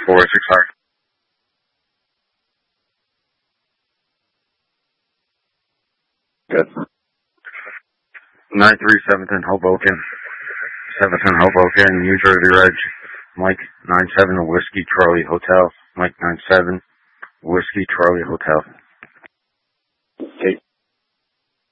465. Good. 937th in Hoboken. 7th in Hoboken, New Jersey Reg. Mike 97 Whiskey Charlie Hotel. Mike 97 Whiskey Charlie Hotel.